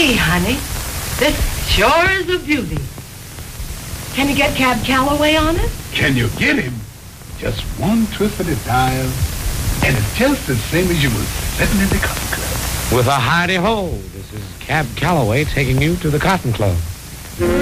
Gee, honey, this sure is a beauty. Can you get Cab Calloway on it? Can you get him? Just one twist of the dial, and it's just the same as you were sitting in the Cotton Club. With a hidey-ho, this is Cab Calloway taking you to the Cotton Club.